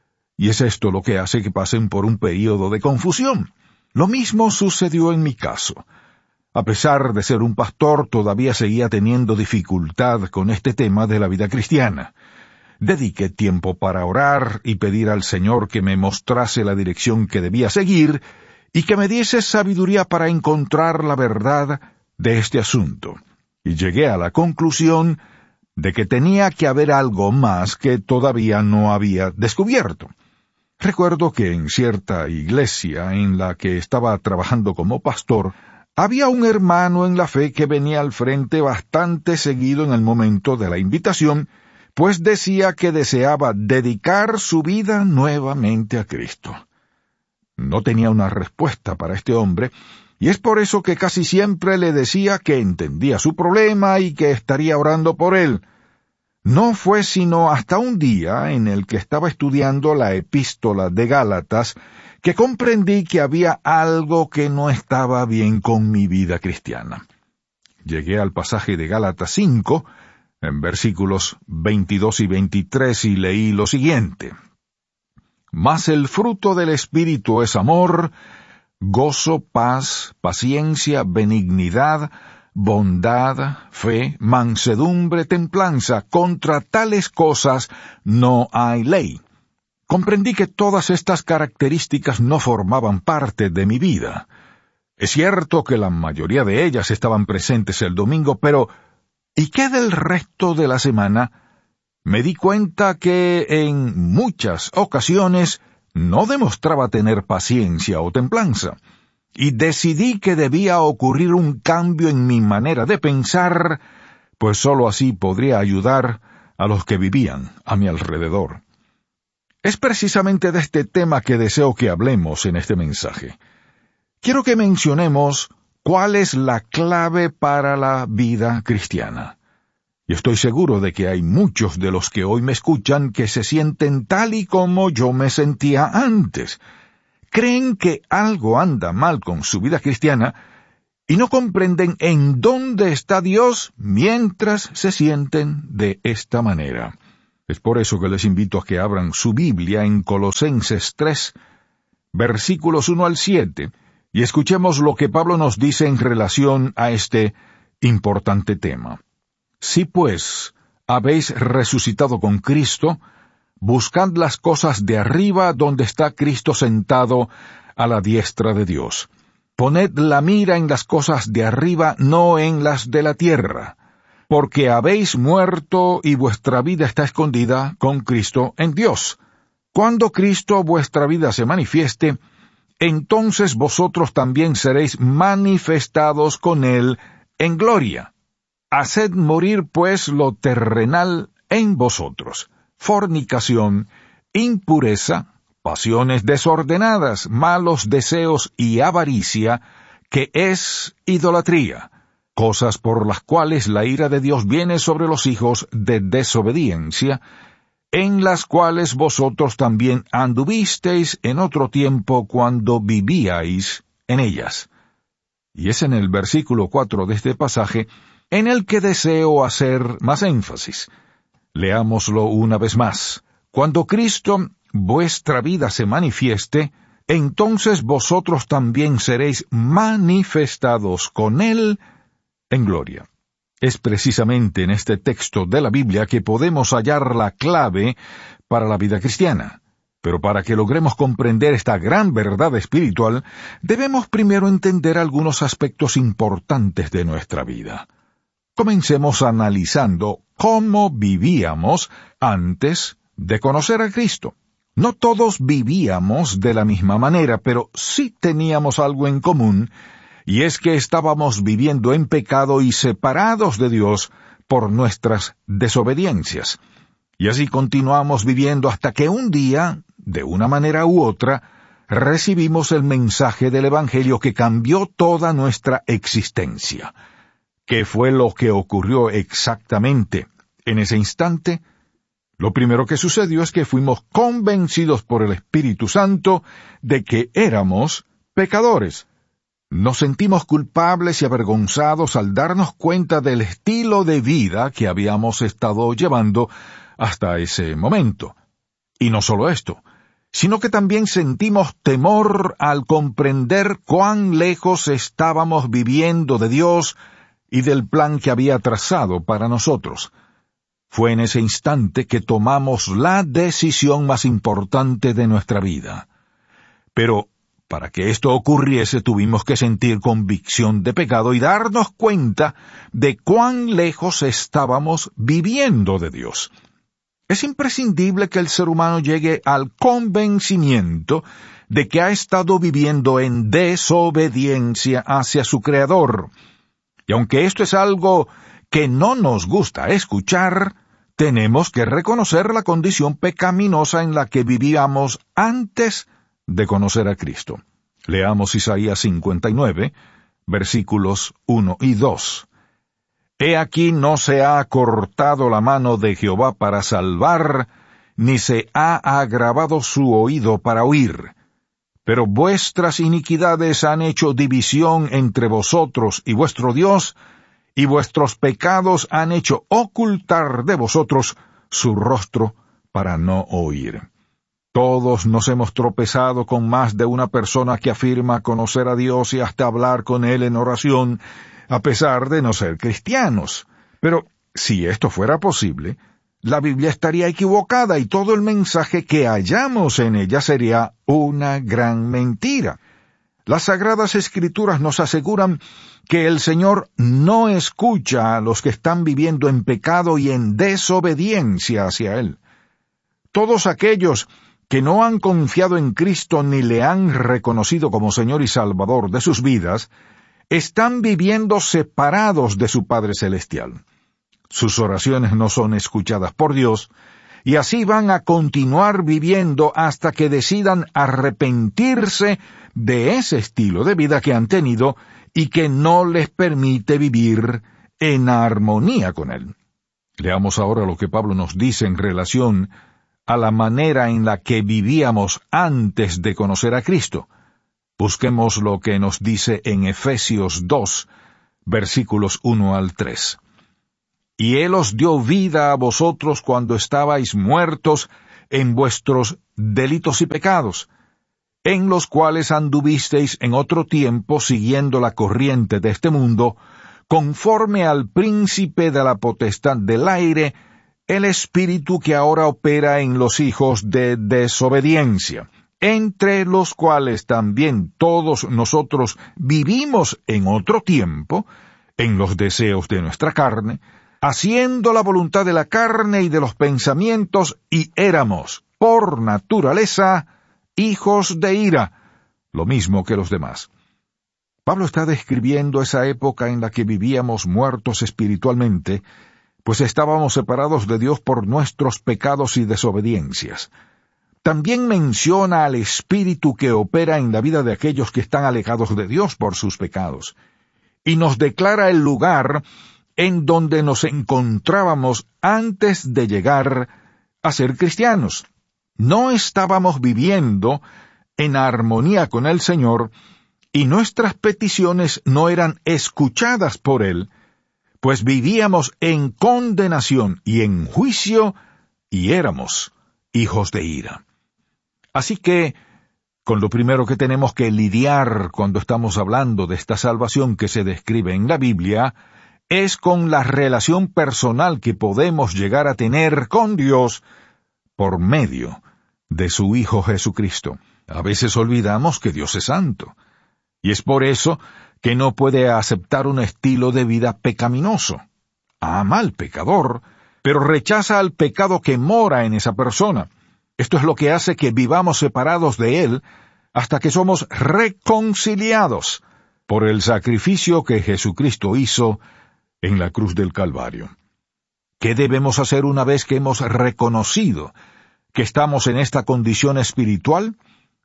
Y es esto lo que hace que pasen por un período de confusión. Lo mismo sucedió en mi caso. A pesar de ser un pastor, todavía seguía teniendo dificultad con este tema de la vida cristiana. Dediqué tiempo para orar y pedir al Señor que me mostrase la dirección que debía seguir y que me diese sabiduría para encontrar la verdad de este asunto. Y llegué a la conclusión de que tenía que haber algo más que todavía no había descubierto. Recuerdo que en cierta iglesia en la que estaba trabajando como pastor, había un hermano en la fe que venía al frente bastante seguido en el momento de la invitación, pues decía que deseaba dedicar su vida nuevamente a Cristo. No tenía una respuesta para este hombre, y es por eso que casi siempre le decía que entendía su problema y que estaría orando por él. No fue sino hasta un día en el que estaba estudiando la epístola de Gálatas que comprendí que había algo que no estaba bien con mi vida cristiana. Llegué al pasaje de Gálatas cinco, en versículos veintidós y veintitrés, y leí lo siguiente. Mas el fruto del Espíritu es amor, gozo, paz, paciencia, benignidad, bondad, fe, mansedumbre, templanza. Contra tales cosas no hay ley. Comprendí que todas estas características no formaban parte de mi vida. Es cierto que la mayoría de ellas estaban presentes el domingo, pero ¿y qué del resto de la semana? Me di cuenta que en muchas ocasiones no demostraba tener paciencia o templanza, y decidí que debía ocurrir un cambio en mi manera de pensar, pues sólo así podría ayudar a los que vivían a mi alrededor. Es precisamente de este tema que deseo que hablemos en este mensaje. Quiero que mencionemos cuál es la clave para la vida cristiana. Y estoy seguro de que hay muchos de los que hoy me escuchan que se sienten tal y como yo me sentía antes. Creen que algo anda mal con su vida cristiana y no comprenden en dónde está Dios mientras se sienten de esta manera. Es por eso que les invito a que abran su Biblia en Colosenses tres, versículos uno al siete, y escuchemos lo que Pablo nos dice en relación a este importante tema. Si pues habéis resucitado con Cristo, buscad las cosas de arriba donde está Cristo sentado a la diestra de Dios. Poned la mira en las cosas de arriba, no en las de la tierra, porque habéis muerto y vuestra vida está escondida con Cristo en Dios. Cuando Cristo vuestra vida se manifieste, entonces vosotros también seréis manifestados con Él en gloria. Haced morir pues lo terrenal en vosotros: fornicación, impureza, pasiones desordenadas, malos deseos y avaricia, que es idolatría, cosas por las cuales la ira de Dios viene sobre los hijos de desobediencia, en las cuales vosotros también anduvisteis en otro tiempo cuando vivíais en ellas. Y es en el versículo cuatro de este pasaje en el que deseo hacer más énfasis. Leámoslo una vez más. Cuando Cristo vuestra vida se manifieste, entonces vosotros también seréis manifestados con Él en gloria. Es precisamente en este texto de la Biblia que podemos hallar la clave para la vida cristiana. Pero para que logremos comprender esta gran verdad espiritual, debemos primero entender algunos aspectos importantes de nuestra vida. Comencemos analizando cómo vivíamos antes de conocer a Cristo. No todos vivíamos de la misma manera, pero sí teníamos algo en común, y es que estábamos viviendo en pecado y separados de Dios por nuestras desobediencias. Y así continuamos viviendo hasta que un día, de una manera u otra, recibimos el mensaje del Evangelio que cambió toda nuestra existencia. ¿Qué fue lo que ocurrió exactamente en ese instante? Lo primero que sucedió es que fuimos convencidos por el Espíritu Santo de que éramos pecadores. Nos sentimos culpables y avergonzados al darnos cuenta del estilo de vida que habíamos estado llevando hasta ese momento. Y no solo esto, sino que también sentimos temor al comprender cuán lejos estábamos viviendo de Dios y del plan que había trazado para nosotros. Fue en ese instante que tomamos la decisión más importante de nuestra vida. Pero para que esto ocurriese tuvimos que sentir convicción de pecado y darnos cuenta de cuán lejos estábamos viviendo de Dios. Es imprescindible que el ser humano llegue al convencimiento de que ha estado viviendo en desobediencia hacia su Creador. Y aunque esto es algo que no nos gusta escuchar, tenemos que reconocer la condición pecaminosa en la que vivíamos antes de conocer a Cristo. Leamos Isaías cincuenta y nueve, versículos uno y dos. He aquí no se ha acortado la mano de Jehová para salvar, ni se ha agravado su oído para oír. Pero vuestras iniquidades han hecho división entre vosotros y vuestro Dios, y vuestros pecados han hecho ocultar de vosotros su rostro para no oír. Todos nos hemos tropezado con más de una persona que afirma conocer a Dios y hasta hablar con Él en oración, a pesar de no ser cristianos. Pero si esto fuera posible, la Biblia estaría equivocada y todo el mensaje que hallamos en ella sería una gran mentira. Las Sagradas Escrituras nos aseguran que el Señor no escucha a los que están viviendo en pecado y en desobediencia hacia Él. Todos aquellos que no han confiado en Cristo ni le han reconocido como Señor y Salvador de sus vidas, están viviendo separados de su Padre Celestial. Sus oraciones no son escuchadas por Dios, y así van a continuar viviendo hasta que decidan arrepentirse de ese estilo de vida que han tenido y que no les permite vivir en armonía con Él. Leamos ahora lo que Pablo nos dice en relación a la manera en la que vivíamos antes de conocer a Cristo. Busquemos lo que nos dice en Efesios dos, versículos uno al tres. Y Él os dio vida a vosotros cuando estabais muertos en vuestros delitos y pecados, en los cuales anduvisteis en otro tiempo siguiendo la corriente de este mundo, conforme al príncipe de la potestad del aire, el espíritu que ahora opera en los hijos de desobediencia, entre los cuales también todos nosotros vivimos en otro tiempo, en los deseos de nuestra carne, haciendo la voluntad de la carne y de los pensamientos, y éramos, por naturaleza, hijos de ira, lo mismo que los demás. Pablo está describiendo esa época en la que vivíamos muertos espiritualmente, pues estábamos separados de Dios por nuestros pecados y desobediencias. También menciona al espíritu que opera en la vida de aquellos que están alejados de Dios por sus pecados, y nos declara el lugar en donde nos encontrábamos antes de llegar a ser cristianos. No estábamos viviendo en armonía con el Señor, y nuestras peticiones no eran escuchadas por Él, pues vivíamos en condenación y en juicio, y éramos hijos de ira. Así que, con lo primero que tenemos que lidiar cuando estamos hablando de esta salvación que se describe en la Biblia, es con la relación personal que podemos llegar a tener con Dios por medio de su Hijo Jesucristo. A veces olvidamos que Dios es santo, y es por eso que no puede aceptar un estilo de vida pecaminoso. Ama al pecador, pero rechaza al pecado que mora en esa persona. Esto es lo que hace que vivamos separados de Él hasta que somos reconciliados por el sacrificio que Jesucristo hizo en la cruz del Calvario. ¿Qué debemos hacer una vez que hemos reconocido que estamos en esta condición espiritual?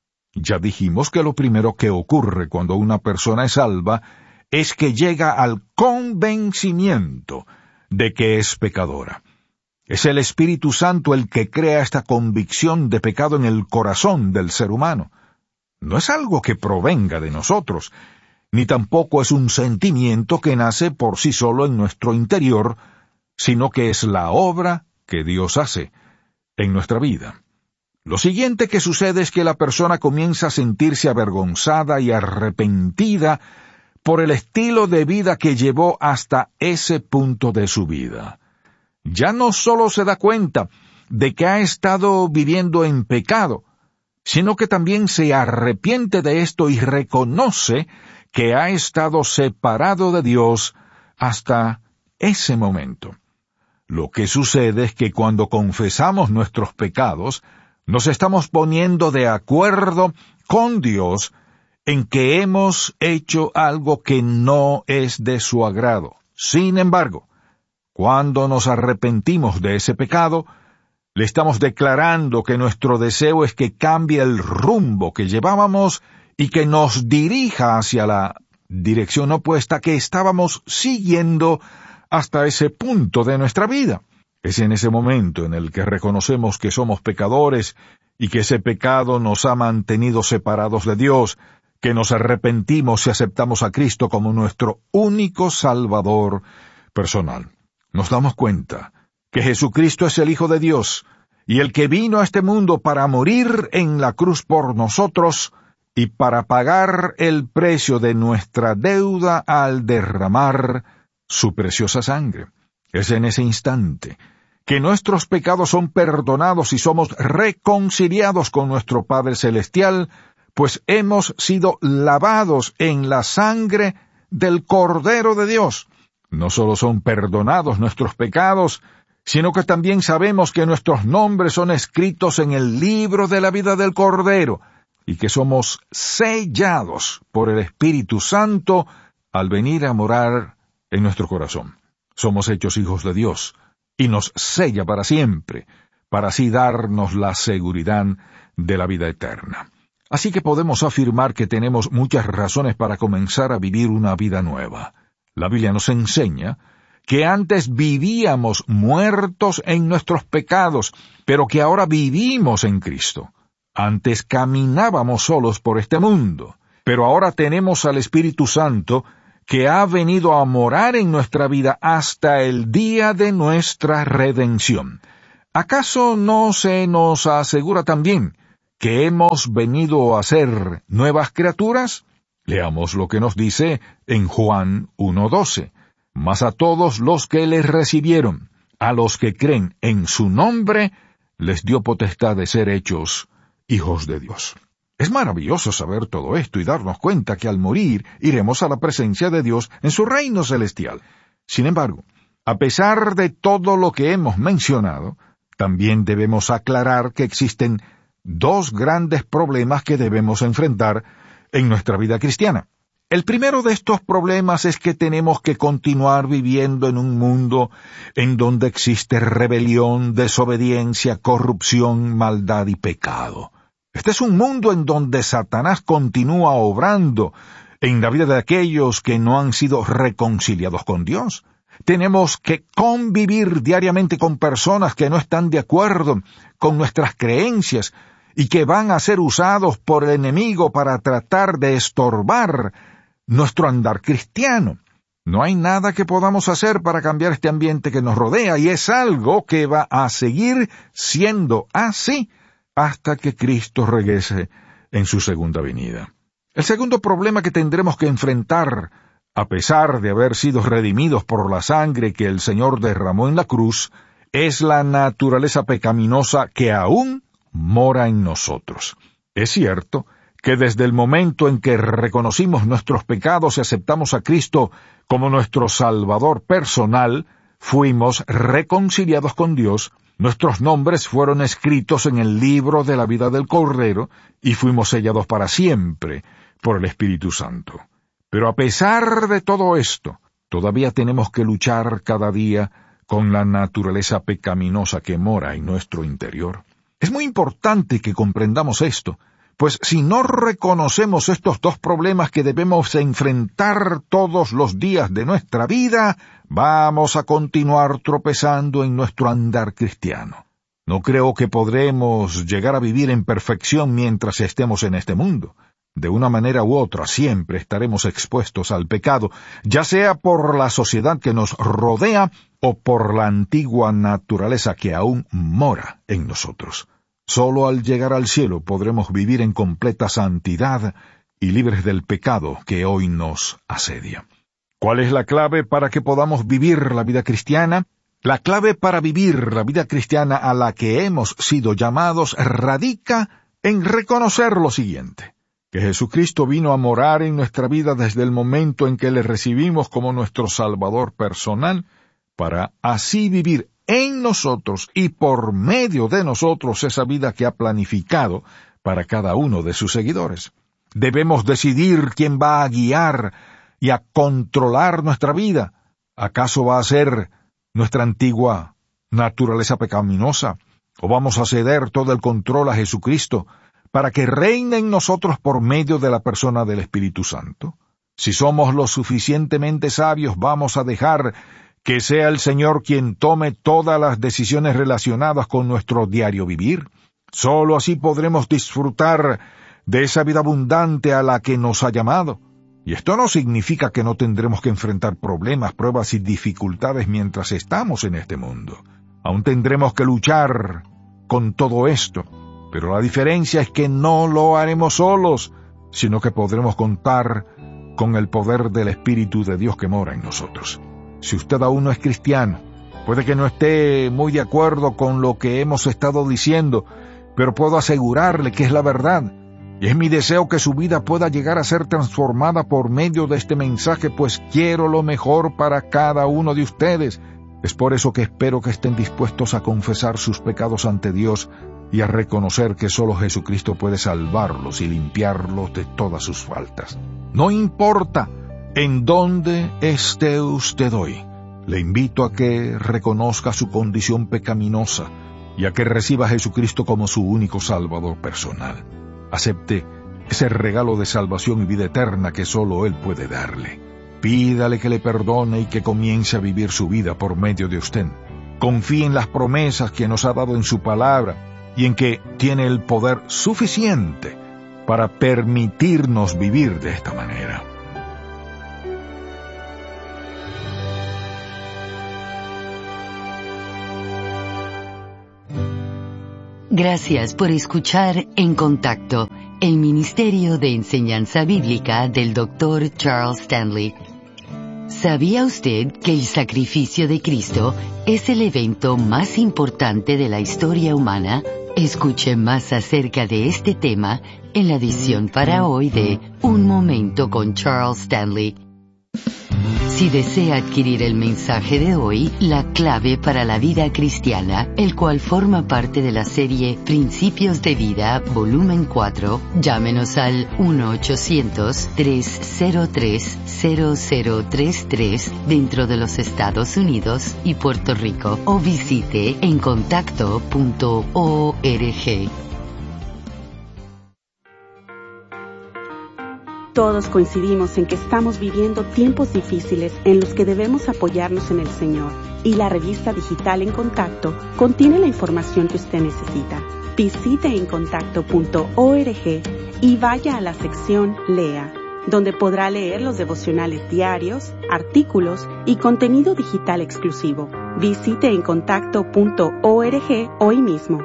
Ya dijimos que lo primero que ocurre cuando una persona es salva es que llega al convencimiento de que es pecadora. Es el Espíritu Santo el que crea esta convicción de pecado en el corazón del ser humano. No es algo que provenga de nosotros, ni tampoco es un sentimiento que nace por sí solo en nuestro interior, sino que es la obra que Dios hace en nuestra vida. Lo siguiente que sucede es que la persona comienza a sentirse avergonzada y arrepentida por el estilo de vida que llevó hasta ese punto de su vida. Ya no solo se da cuenta de que ha estado viviendo en pecado, sino que también se arrepiente de esto y reconoce que ha estado separado de Dios hasta ese momento. Lo que sucede es que cuando confesamos nuestros pecados, nos estamos poniendo de acuerdo con Dios en que hemos hecho algo que no es de su agrado. Sin embargo, cuando nos arrepentimos de ese pecado, le estamos declarando que nuestro deseo es que cambie el rumbo que llevábamos y que nos dirija hacia la dirección opuesta que estábamos siguiendo hasta ese punto de nuestra vida. Es en ese momento en el que reconocemos que somos pecadores y que ese pecado nos ha mantenido separados de Dios, que nos arrepentimos y aceptamos a Cristo como nuestro único Salvador personal. Nos damos cuenta que Jesucristo es el Hijo de Dios y el que vino a este mundo para morir en la cruz por nosotros y para pagar el precio de nuestra deuda al derramar su preciosa sangre. Es en ese instante que nuestros pecados son perdonados y somos reconciliados con nuestro Padre Celestial, pues hemos sido lavados en la sangre del Cordero de Dios. No solo son perdonados nuestros pecados, sino que también sabemos que nuestros nombres son escritos en el libro de la vida del Cordero, y que somos sellados por el Espíritu Santo al venir a morar en nuestro corazón. Somos hechos hijos de Dios, y nos sella para siempre, para así darnos la seguridad de la vida eterna. Así que podemos afirmar que tenemos muchas razones para comenzar a vivir una vida nueva. La Biblia nos enseña que antes vivíamos muertos en nuestros pecados, pero que ahora vivimos en Cristo. Antes caminábamos solos por este mundo, pero ahora tenemos al Espíritu Santo que ha venido a morar en nuestra vida hasta el día de nuestra redención. ¿Acaso no se nos asegura también que hemos venido a ser nuevas criaturas? Leamos lo que nos dice en Juan uno doce. Mas a todos los que les recibieron, a los que creen en su nombre, les dio potestad de ser hechos hijos de Dios. Es maravilloso saber todo esto y darnos cuenta que al morir iremos a la presencia de Dios en su reino celestial. Sin embargo, a pesar de todo lo que hemos mencionado, también debemos aclarar que existen dos grandes problemas que debemos enfrentar en nuestra vida cristiana. El primero de estos problemas es que tenemos que continuar viviendo en un mundo en donde existe rebelión, desobediencia, corrupción, maldad y pecado. Este es un mundo en donde Satanás continúa obrando en la vida de aquellos que no han sido reconciliados con Dios. Tenemos que convivir diariamente con personas que no están de acuerdo con nuestras creencias y que van a ser usados por el enemigo para tratar de estorbar nuestro andar cristiano. No hay nada que podamos hacer para cambiar este ambiente que nos rodea, y es algo que va a seguir siendo así hasta que Cristo regrese en su segunda venida. El segundo problema que tendremos que enfrentar, a pesar de haber sido redimidos por la sangre que el Señor derramó en la cruz, es la naturaleza pecaminosa que aún mora en nosotros. Es cierto que desde el momento en que reconocimos nuestros pecados y aceptamos a Cristo como nuestro Salvador personal, fuimos reconciliados con Dios, nuestros nombres fueron escritos en el libro de la vida del Cordero y fuimos sellados para siempre por el Espíritu Santo. Pero a pesar de todo esto, todavía tenemos que luchar cada día con la naturaleza pecaminosa que mora en nuestro interior. Es muy importante que comprendamos esto, pues si no reconocemos estos dos problemas que debemos enfrentar todos los días de nuestra vida, vamos a continuar tropezando en nuestro andar cristiano. No creo que podremos llegar a vivir en perfección mientras estemos en este mundo. De una manera u otra siempre estaremos expuestos al pecado, ya sea por la sociedad que nos rodea o por la antigua naturaleza que aún mora en nosotros. Solo al llegar al cielo podremos vivir en completa santidad y libres del pecado que hoy nos asedia. ¿Cuál es la clave para que podamos vivir la vida cristiana? La clave para vivir la vida cristiana a la que hemos sido llamados radica en reconocer lo siguiente: que Jesucristo vino a morar en nuestra vida desde el momento en que le recibimos como nuestro Salvador personal, para así vivir en nosotros y por medio de nosotros esa vida que ha planificado para cada uno de sus seguidores. Debemos decidir quién va a guiar y a controlar nuestra vida. ¿Acaso va a ser nuestra antigua naturaleza pecaminosa? ¿O vamos a ceder todo el control a Jesucristo para que reine en nosotros por medio de la persona del Espíritu Santo? Si somos lo suficientemente sabios, vamos a dejar que sea el Señor quien tome todas las decisiones relacionadas con nuestro diario vivir. Solo así podremos disfrutar de esa vida abundante a la que nos ha llamado. Y esto no significa que no tendremos que enfrentar problemas, pruebas y dificultades mientras estamos en este mundo. Aún tendremos que luchar con todo esto, pero la diferencia es que no lo haremos solos, sino que podremos contar con el poder del Espíritu de Dios que mora en nosotros. Si usted aún no es cristiano, puede que no esté muy de acuerdo con lo que hemos estado diciendo, pero puedo asegurarle que es la verdad. Y es mi deseo que su vida pueda llegar a ser transformada por medio de este mensaje, pues quiero lo mejor para cada uno de ustedes. Es por eso que espero que estén dispuestos a confesar sus pecados ante Dios y a reconocer que solo Jesucristo puede salvarlos y limpiarlos de todas sus faltas. No importa en dónde esté usted hoy, le invito a que reconozca su condición pecaminosa y a que reciba a Jesucristo como su único Salvador personal. Acepte ese regalo de salvación y vida eterna que solo Él puede darle. Pídale que le perdone y que comience a vivir su vida por medio de usted. Confíe en las promesas que nos ha dado en su palabra y en que tiene el poder suficiente para permitirnos vivir de esta manera. Gracias por escuchar En Contacto, el Ministerio de Enseñanza Bíblica del doctor Charles Stanley. ¿Sabía usted que el sacrificio de Cristo es el evento más importante de la historia humana? Escuche más acerca de este tema en la edición para hoy de Un Momento con Charles Stanley. Si desea adquirir el mensaje de hoy, La Clave para la Vida Cristiana, el cual forma parte de la serie Principios de Vida, volumen cuatro, llámenos al uno ochocientos, tres cero tres, cero cero tres tres dentro de los Estados Unidos y Puerto Rico o visite en contacto punto org. Todos coincidimos en que estamos viviendo tiempos difíciles en los que debemos apoyarnos en el Señor, y la revista digital En Contacto contiene la información que usted necesita. Visite en contacto punto org y vaya a la sección Lea, donde podrá leer los devocionales diarios, artículos y contenido digital exclusivo. Visite en contacto punto org hoy mismo.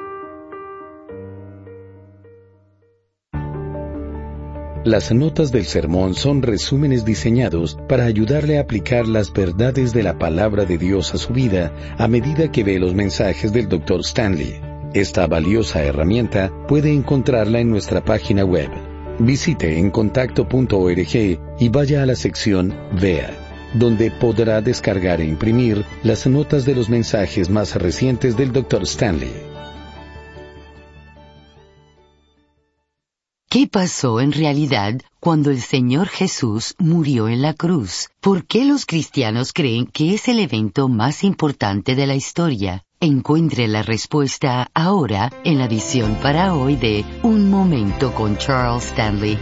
Las notas del sermón son resúmenes diseñados para ayudarle a aplicar las verdades de la palabra de Dios a su vida a medida que ve los mensajes del doctor Stanley. Esta valiosa herramienta puede encontrarla en nuestra página web. Visite en contacto punto org y vaya a la sección Vea, donde podrá descargar e imprimir las notas de los mensajes más recientes del doctor Stanley. ¿Qué pasó en realidad cuando el Señor Jesús murió en la cruz? ¿Por qué los cristianos creen que es el evento más importante de la historia? Encuentre la respuesta ahora en la edición para hoy de Un Momento con Charles Stanley.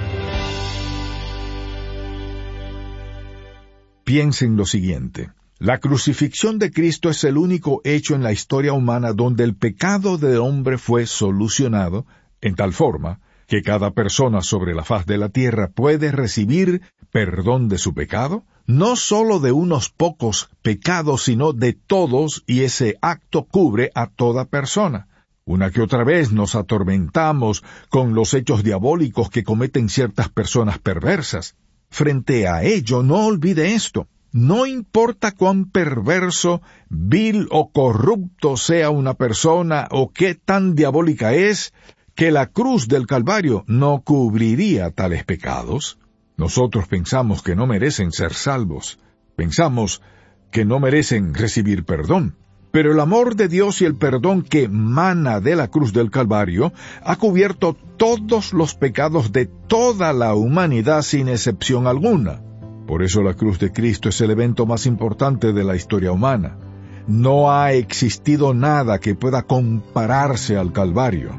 Piensen lo siguiente. La crucifixión de Cristo es el único hecho en la historia humana donde el pecado del hombre fue solucionado en tal forma que cada persona sobre la faz de la tierra puede recibir perdón de su pecado, no solo de unos pocos pecados, sino de todos, y ese acto cubre a toda persona. Una que otra vez nos atormentamos con los hechos diabólicos que cometen ciertas personas perversas. Frente a ello, no olvide esto. No importa cuán perverso, vil o corrupto sea una persona o qué tan diabólica es, que la cruz del Calvario no cubriría tales pecados. Nosotros pensamos que no merecen ser salvos. Pensamos que no merecen recibir perdón. Pero el amor de Dios y el perdón que mana de la cruz del Calvario ha cubierto todos los pecados de toda la humanidad sin excepción alguna. Por eso la cruz de Cristo es el evento más importante de la historia humana. No ha existido nada que pueda compararse al Calvario.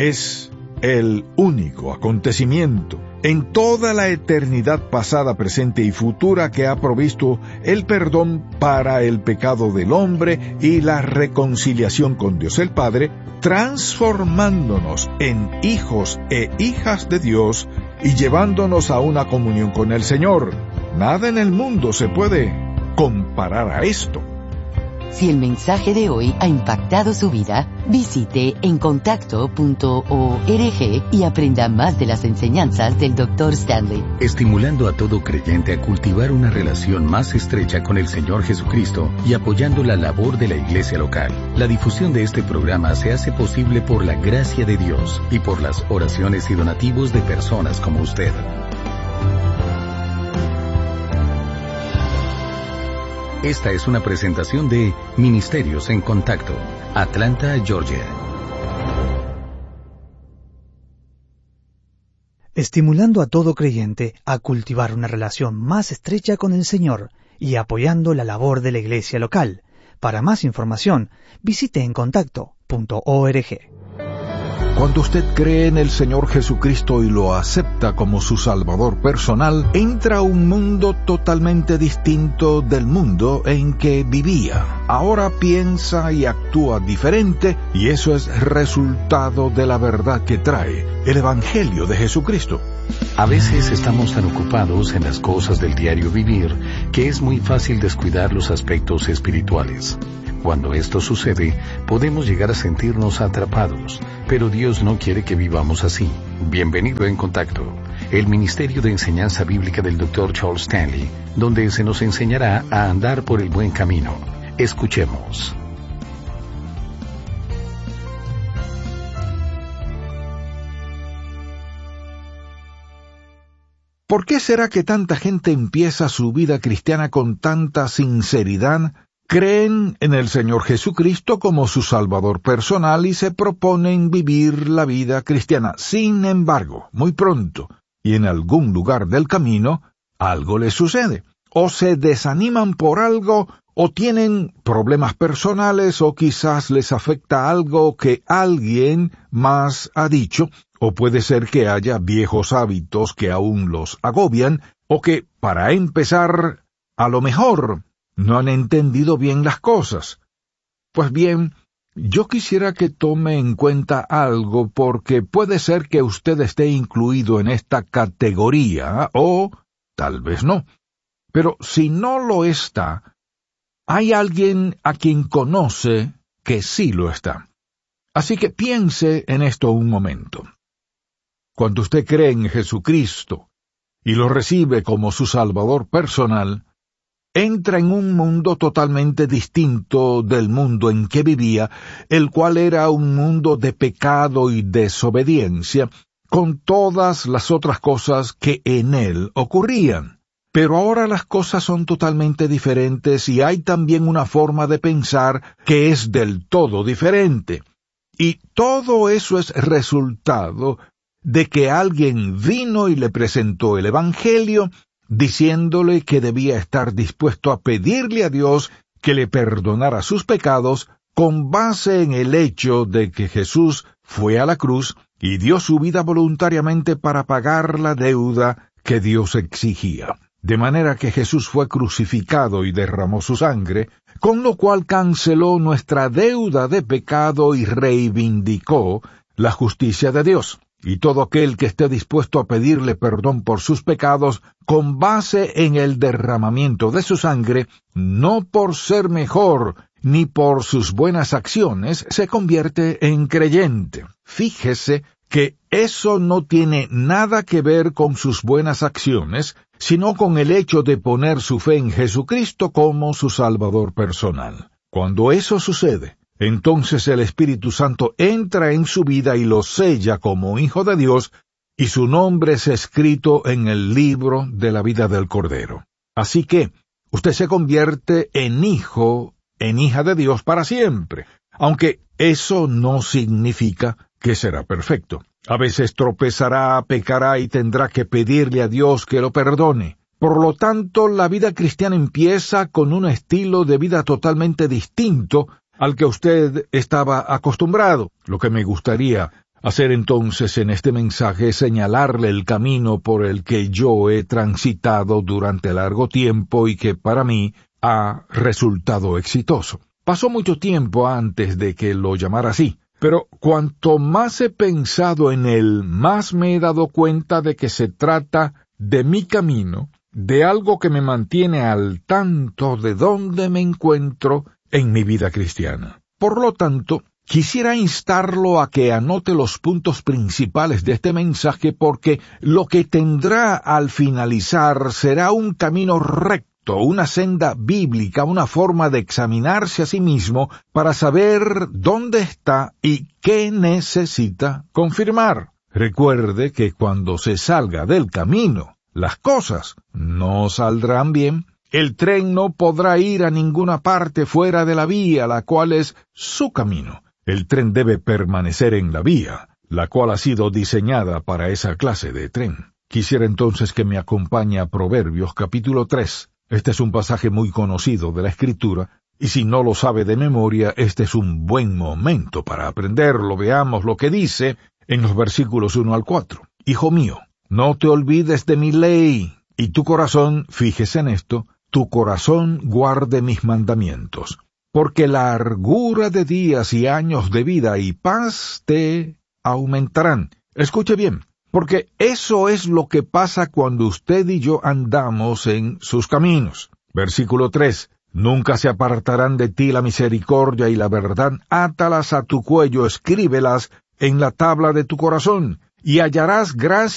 Es el único acontecimiento en toda la eternidad pasada, presente y futura que ha provisto el perdón para el pecado del hombre y la reconciliación con Dios el Padre, transformándonos en hijos e hijas de Dios y llevándonos a una comunión con el Señor. Nada en el mundo se puede comparar a esto. Si el mensaje de hoy ha impactado su vida, visite en contacto punto org y aprenda más de las enseñanzas del doctor Stanley. Estimulando a todo creyente a cultivar una relación más estrecha con el Señor Jesucristo y apoyando la labor de la iglesia local. La difusión de este programa se hace posible por la gracia de Dios y por las oraciones y donativos de personas como usted. Esta es una presentación de Ministerios en Contacto, Atlanta, Georgia. Estimulando a todo creyente a cultivar una relación más estrecha con el Señor y apoyando la labor de la iglesia local. Para más información, visite en contacto punto org. Cuando usted cree en el Señor Jesucristo y lo acepta como su Salvador personal, entra a un mundo totalmente distinto del mundo en que vivía. Ahora piensa y actúa diferente, y eso es resultado de la verdad que trae el Evangelio de Jesucristo. A veces estamos tan ocupados en las cosas del diario vivir que es muy fácil descuidar los aspectos espirituales. Cuando esto sucede, podemos llegar a sentirnos atrapados, pero Dios no quiere que vivamos así. Bienvenido en Contacto, el Ministerio de Enseñanza Bíblica del doctor Charles Stanley, donde se nos enseñará a andar por el buen camino. Escuchemos. ¿Por qué será que tanta gente empieza su vida cristiana con tanta sinceridad? Creen en el Señor Jesucristo como su Salvador personal y se proponen vivir la vida cristiana. Sin embargo, muy pronto, y en algún lugar del camino, algo les sucede. O se desaniman por algo, o tienen problemas personales, o quizás les afecta algo que alguien más ha dicho, o puede ser que haya viejos hábitos que aún los agobian, o que, para empezar, a lo mejor no han entendido bien las cosas. Pues bien, yo quisiera que tome en cuenta algo porque puede ser que usted esté incluido en esta categoría o tal vez no. Pero si no lo está, hay alguien a quien conoce que sí lo está. Así que piense en esto un momento. Cuando usted cree en Jesucristo y lo recibe como su Salvador personal, entra en un mundo totalmente distinto del mundo en que vivía, el cual era un mundo de pecado y desobediencia, con todas las otras cosas que en él ocurrían. Pero ahora las cosas son totalmente diferentes y hay también una forma de pensar que es del todo diferente. Y todo eso es resultado de que alguien vino y le presentó el Evangelio, diciéndole que debía estar dispuesto a pedirle a Dios que le perdonara sus pecados con base en el hecho de que Jesús fue a la cruz y dio su vida voluntariamente para pagar la deuda que Dios exigía. De manera que Jesús fue crucificado y derramó su sangre, con lo cual canceló nuestra deuda de pecado y reivindicó la justicia de Dios. Y todo aquel que esté dispuesto a pedirle perdón por sus pecados, con base en el derramamiento de su sangre, no por ser mejor ni por sus buenas acciones, se convierte en creyente. Fíjese que eso no tiene nada que ver con sus buenas acciones, sino con el hecho de poner su fe en Jesucristo como su Salvador personal. Cuando eso sucede, entonces el Espíritu Santo entra en su vida y lo sella como hijo de Dios, y su nombre es escrito en el libro de la vida del Cordero. Así que, usted se convierte en hijo, en hija de Dios para siempre, aunque eso no significa que será perfecto. A veces tropezará, pecará y tendrá que pedirle a Dios que lo perdone. Por lo tanto, la vida cristiana empieza con un estilo de vida totalmente distinto al que usted estaba acostumbrado. Lo que me gustaría hacer entonces en este mensaje es señalarle el camino por el que yo he transitado durante largo tiempo y que para mí ha resultado exitoso. Pasó mucho tiempo antes de que lo llamara así, pero cuanto más he pensado en él, más me he dado cuenta de que se trata de mi camino, de algo que me mantiene al tanto de dónde me encuentro en mi vida cristiana. Por lo tanto, quisiera instarlo a que anote los puntos principales de este mensaje porque lo que tendrá al finalizar será un camino recto, una senda bíblica, una forma de examinarse a sí mismo para saber dónde está y qué necesita confirmar. Recuerde que cuando se salga del camino, las cosas no saldrán bien. El tren no podrá ir a ninguna parte fuera de la vía, la cual es su camino. El tren debe permanecer en la vía, la cual ha sido diseñada para esa clase de tren. Quisiera entonces que me acompañe a Proverbios capítulo tres. Este es un pasaje muy conocido de la Escritura, y si no lo sabe de memoria, este es un buen momento para aprenderlo. Veamos lo que dice en los versículos uno al cuatro. Hijo mío, no te olvides de mi ley, y tu corazón, fíjese en esto, tu corazón guarde mis mandamientos, porque largura de días y años de vida y paz te aumentarán. Escuche bien, porque eso es lo que pasa cuando usted y yo andamos en sus caminos. Versículo tres. Nunca se apartarán de ti la misericordia y la verdad, átalas a tu cuello, escríbelas en la tabla de tu corazón, y hallarás gracia